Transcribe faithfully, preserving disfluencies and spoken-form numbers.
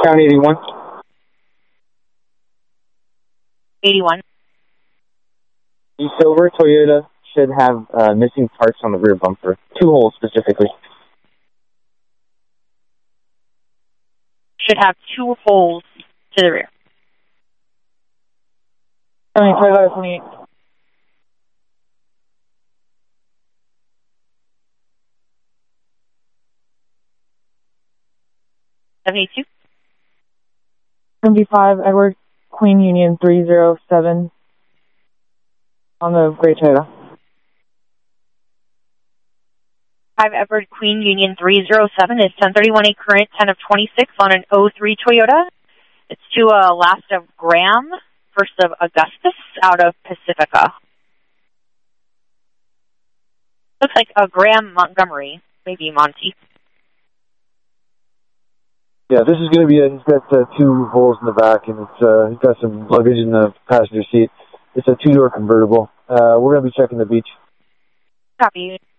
Count eighty-one. eighty-one. The silver Toyota should have uh, missing parts on the rear bumper. Two holes specifically. Should have two holes to the rear. I mean, Toyota twenty-eight. seventy-two. seventy-five, Edward, Queen Union three zero seven on the gray Toyota. five Edward, Queen Union three zero seven is ten thirty-one a current ten of twenty-six on an oh three Toyota. It's to a last of Graham, first of Augustus out of Pacifica. Looks like a Graham Montgomery, maybe Monty. Yeah, this is going to be, a, he's got uh, two holes in the back, and it's uh, he's got some luggage in the passenger seat. It's a two-door convertible. Uh, we're going to be checking the beach. Copy.